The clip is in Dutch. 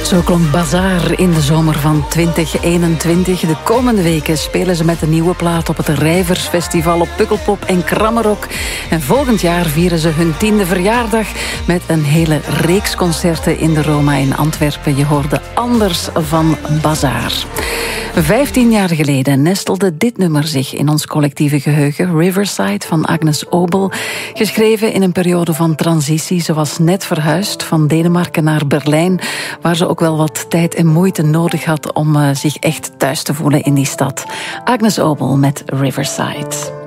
Zo klonk Bazaar in de zomer van 2021. De komende weken spelen ze met een nieuwe plaat op het Rijversfestival op Pukkelpop en Krammerok. En volgend jaar vieren ze hun 10e verjaardag met een hele reeks concerten in de Roma in Antwerpen. Je hoorde Anders van Bazaar. 15 jaar geleden nestelde dit nummer zich in ons collectieve geheugen. Riverside van Agnes Obel. Geschreven in een periode van transitie. Ze was net verhuisd van Denemarken naar Berlijn, waar ze ook wel wat tijd en moeite nodig had om zich echt thuis te voelen in die stad. Agnes Obel met Riverside.